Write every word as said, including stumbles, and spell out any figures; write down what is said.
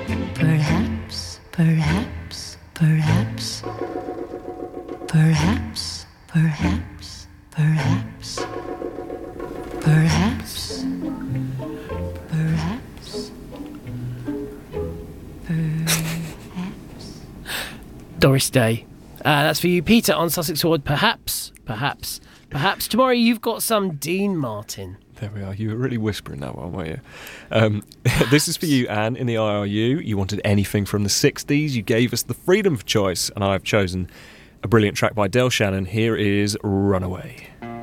Perhaps, perhaps, perhaps, perhaps, perhaps, perhaps, perhaps, perhaps, perhaps. Doris Day. Uh, that's for you, Peter, on Sussex Ward. Perhaps, perhaps, perhaps. Tomorrow you've got some Dean Martin. There we are. You were really whispering that one, weren't you? Um, this is for you, Anne, in the I R U. You wanted anything from the sixties. You gave us the freedom of choice, and I've chosen a brilliant track by Del Shannon. Here is Runaway.